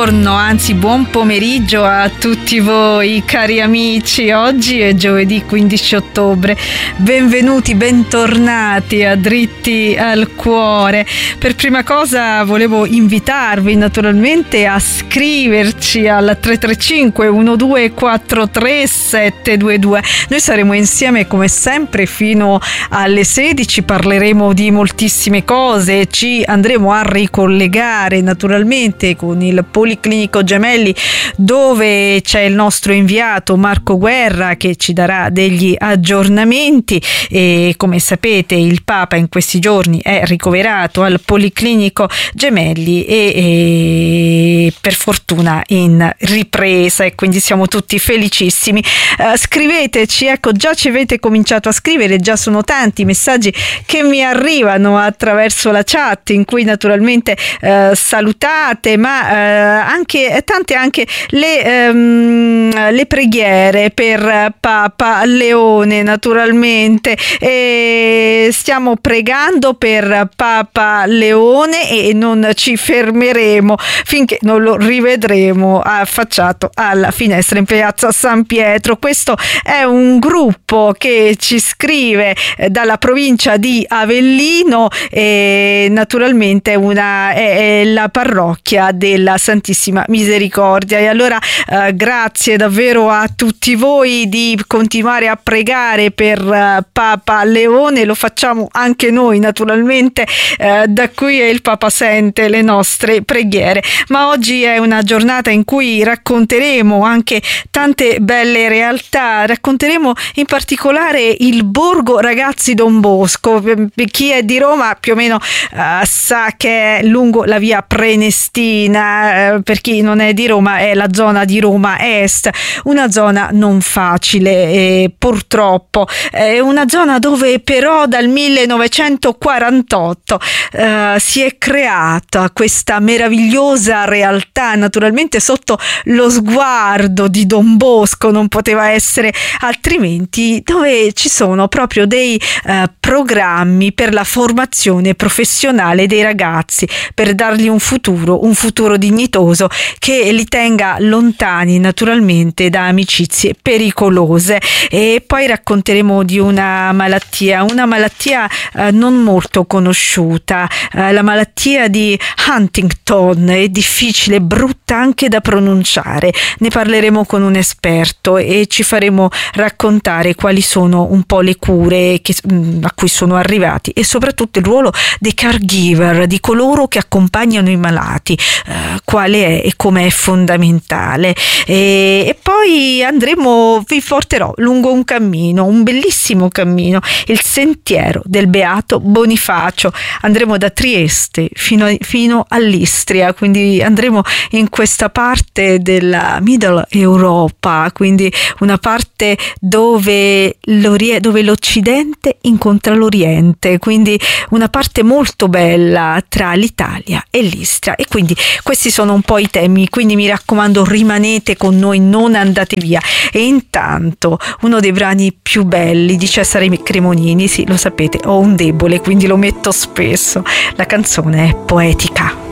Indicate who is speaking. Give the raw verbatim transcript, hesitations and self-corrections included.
Speaker 1: buongiorno, anzi buon pomeriggio a tutti voi cari amici. Oggi è giovedì quindici ottobre, benvenuti, bentornati a Dritti al Cuore. Per prima cosa volevo invitarvi naturalmente a scriverci al tre tre cinque uno due quattro tre sette due due. Noi saremo insieme come sempre fino alle sedici, parleremo di moltissime cose, ci andremo a ricollegare naturalmente con il Policlinico Gemelli, dove c'è il nostro inviato Marco Guerra che ci darà degli aggiornamenti. E come sapete il Papa in questi giorni è ricoverato al Policlinico Gemelli e, e per fortuna in ripresa, e quindi siamo tutti felicissimi. Uh, scriveteci, ecco, già ci avete cominciato a scrivere, già sono tanti i messaggi che mi arrivano attraverso la chat, in cui naturalmente uh, salutate, ma uh, anche tante anche le, um, le preghiere per Papa Leone naturalmente, e stiamo pregando per Papa Leone e non ci fermeremo finché non lo rivedremo affacciato alla finestra in piazza San Pietro. Questo è un gruppo che ci scrive dalla provincia di Avellino e naturalmente una è, è la parrocchia della Santissima Misericordia. E allora eh, grazie davvero a tutti voi di continuare a pregare per uh, Papa Leone, lo facciamo anche noi naturalmente, eh, da qui il Papa sente le nostre preghiere. Ma oggi è una giornata in cui racconteremo anche tante belle realtà, racconteremo in particolare il Borgo Ragazzi Don Bosco. Chi è di Roma più o meno uh, sa che è lungo la via Prenestina, uh, per chi non è di Roma è la zona di Roma Est, una zona non facile e purtroppo è una zona dove però dal millenovecentoquarantotto uh, si è creata questa meravigliosa realtà, naturalmente sotto lo sguardo di Don Bosco, non poteva essere altrimenti, dove ci sono proprio dei uh, programmi per la formazione professionale dei ragazzi, per dargli un futuro, un futuro dignitoso che li tenga lontani naturalmente da amicizie pericolose. E poi racconteremo di una malattia, una malattia uh, non molto conosciuta, uh, la malattia di Huntington, è difficile, brutta anche da pronunciare. Ne parleremo con un esperto e ci faremo raccontare quali sono un po' le cure che, mh, a cui sono arrivati, e soprattutto il ruolo dei caregiver, di coloro che accompagnano i malati, uh, quale è e come è fondamentale. E, e poi andremo, vi porterò lungo un cammino, un bellissimo cammino, il sentiero del Beato Bonifacio. Andremo da Trieste fino, a, fino all'Istria, quindi andremo in questa parte della Middle Europa, quindi una parte dove, dove l'Occidente incontra l'Oriente, quindi una parte molto bella tra l'Italia e l'Istria. E quindi questi sono un po' i temi, quindi mi raccomando rimanete con noi, non andate via. E intanto uno dei brani più belli di Cesare Cremonini, sì, lo sapete, ho un debole, quindi lo metto spesso, la canzone è poetica.